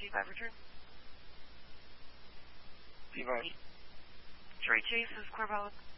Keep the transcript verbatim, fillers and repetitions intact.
G five return. G five. Trey Chase is Core Pilot.